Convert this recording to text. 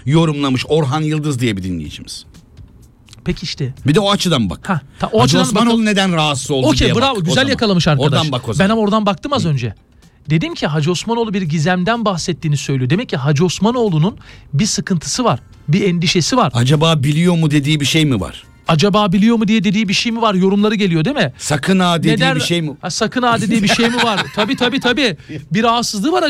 yorumlamış Orhan Yıldız diye bir dinleyicimiz. Peki işte. Bir de o açıdan bak. O Hacı açıdan Osmanoğlu neden rahatsız oldu diye Okey, bak. bravo, o güzel zaman. yakalamış arkadaş. Oradan bak o Ben zaman. ama oradan baktım az önce. Dedim ki Hacı Osmanoğlu bir gizemden bahsettiğini söylüyor. Demek ki Hacı Osmanoğlu'nun bir sıkıntısı var. Bir endişesi var. Acaba biliyor mu dediği bir şey mi var? Acaba biliyor mu diye dediği bir şey mi var? Yorumları geliyor değil mi? Sakın ha dediği bir şey mi? Sakın ha dediği bir şey mi var? Tabii. Bir rahatsızlığı var